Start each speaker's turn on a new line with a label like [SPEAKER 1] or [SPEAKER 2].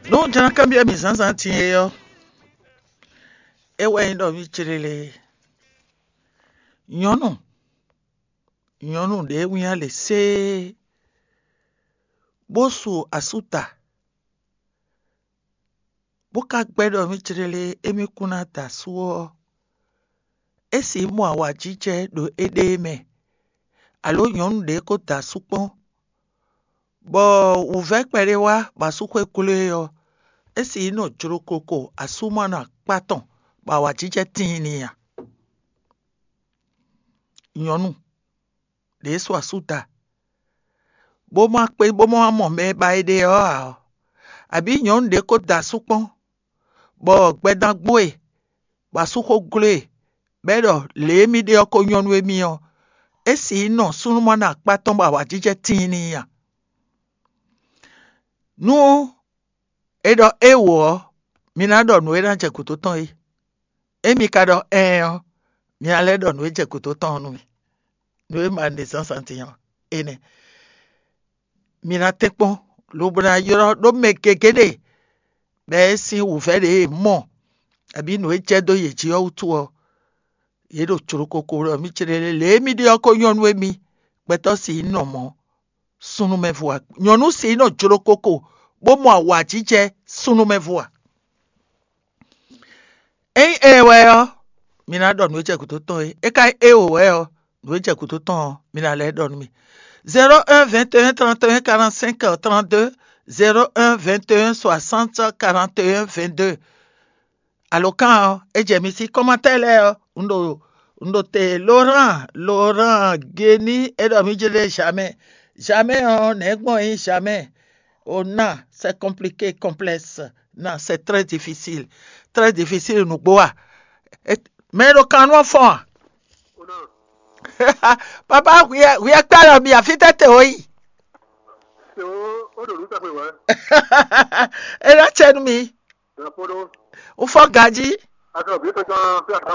[SPEAKER 1] No, jana kambia mi sansa tiye yo. Ewe ndo mi chirele. Nyonu de wiya le se. Bosu asuta. Boka gbedo mi chirele emi kuna ta suo. Esi mo awa jije do ede me. Alo nyonu de ko ta supon. Bo uvek perewa basukwe kule yo. Esi ino juru koko asuma na paton ba wa jije tini ya. Nyonu de so asuta. Bo ma pe bo mo amo me ba ede yo a. Abi nyonu de ko da supon. Bo gbedan gboe basuko gule. Bedo le mi de ko nyonu e mi yo. Esi ino sunuma na paton ba wa jije tini ya. Nu edo ewo mina do nu era je kuto ton yi. Emi ka do yo mi ale do nu je kuto ton nu mi. Nu e ma de sansantiyan. Ene mina tekpon lo bra yoro do mekekede. Be si wu fe de mo. Abi nu e je do ye ji o tu o. Ye do churukoko ro mi chirele le mi de ko nyonu e mi. Beto si no mo. Sunu me voa. Nyonu si no churukoko. Bo mo awa jije sunu me voa. We yo. Mina do nu je kuto ton yi. E kai we yo. Nu je kuto ton. Mina le do nu mi. 01 21 31 45 32 01 21 60 41 22. Alokan ejemisi commentaire yo. Undo te Laurent Geni edo mi jele jamais on egbon yi jamais. Oh non, c'est compliqué, complexe. Non, c'est très difficile. Très difficile nous boa. Mais le canon fond. Papa, we are telling me afite te oi. E la chen mi. O fo gaji.